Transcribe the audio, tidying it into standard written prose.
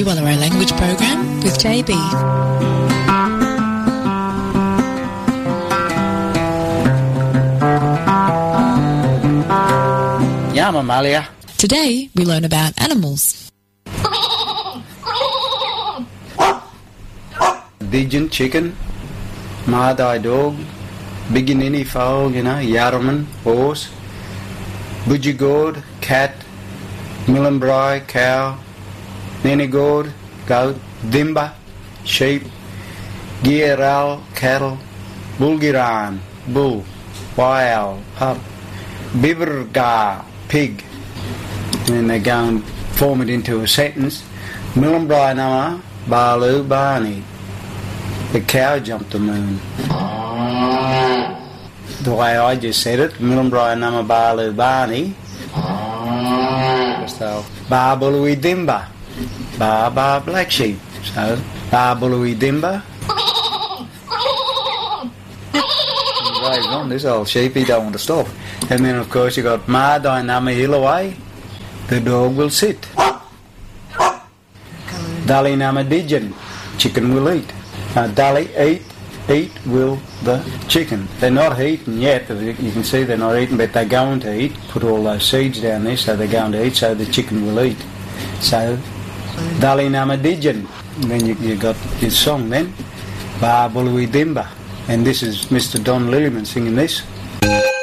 Wallaroo Language Program with JB. Yeah, Mamalia. Today we learn about animals. Pigeon, chicken, Maadai dog, Biginini fowl, Yarraman, horse, Budgie cat, Millenbry, cow, Nenigord, goat, Dimba, sheep, Gieral, cattle, Bulgiran, bull, Wyowl, pup, Bibergar, pig. And then they go and form it into a sentence. Millenbry nama, Balu, Barney. The cow jumped the moon. The way I just said it, Millenbry nama Balu Barney. So, Barbului Dimba. Bar black sheep. So, Barbului Dimba. Raised on this old sheep, he don't want to stop. And then of course you got Maadai nama Hillaway. The dog will sit. Dali nama Dijan. Chicken will eat. Dali, eat will the chicken. They're not eating yet, you can see they're not eating, but they're going to eat. Put all those seeds down there, so they're going to eat, so the chicken will eat. So, Dali nama Dijan. Then you got this song then, Barbului Dimba. And this is Mr. Don Lilliman singing this.